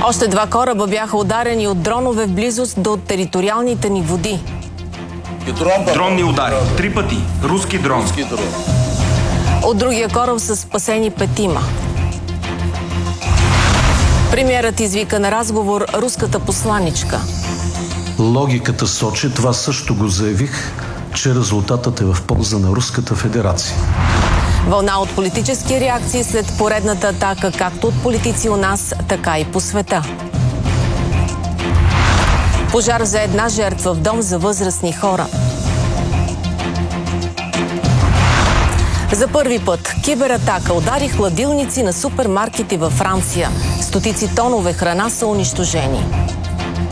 Още 2 кораба бяха ударени от дронове в близост до териториалните ни води. Дронни удари. 3 пъти. Руски дрон. От другия кораб са спасени 5. Премиерът извика на разговор руската посланичка. Логиката сочи, това също го заявих, че резултатът е в полза на Руската федерация. Вълна от политически реакции след поредната атака, както от политици у нас, така и по света. Пожар за 1 жертва в дом за възрастни хора. За първи път кибератака удари хладилници на супермаркети във Франция. Стотици тонове храна са унищожени.